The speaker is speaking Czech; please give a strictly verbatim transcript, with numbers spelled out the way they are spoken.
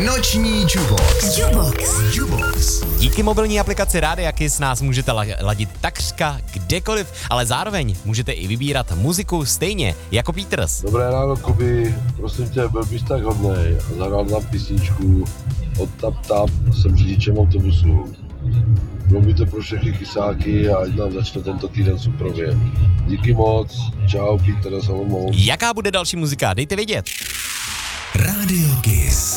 Noční Jubox. Jubox. Jubox. Díky mobilní aplikaci Rádia Kiss nás můžete ladit takřka kdekoliv, ale zároveň můžete i vybírat muziku stejně jako Peters. Dobré ráno, Kuby. Prosím tě, byl bys tak hodnej a zahrál nám písničku od Tap Tap, jsem řidičem autobusu. Bylo by to pro všechny kysáky a ať nám začne tento týden suprově. Díky moc, čau, Peter Salomon. Jaká bude další muzika, dejte vědět. Rádio Kiss.